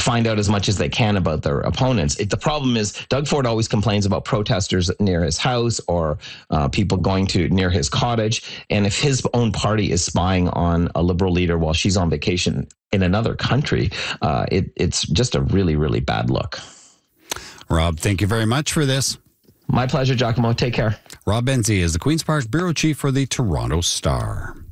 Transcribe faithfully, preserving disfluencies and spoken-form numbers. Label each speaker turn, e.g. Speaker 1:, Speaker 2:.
Speaker 1: find out as much as they can about their opponents. It, the problem is Doug Ford always complains about protesters near his house or uh, people going to near his cottage. And if his own party is spying on a Liberal leader while she's on vacation in another country, uh, it, it's just a really, really bad look.
Speaker 2: Rob, thank you very much for this.
Speaker 1: My pleasure, Giacomo. Take care.
Speaker 2: Rob Benzie is the Queen's Park Bureau Chief for the Toronto Star.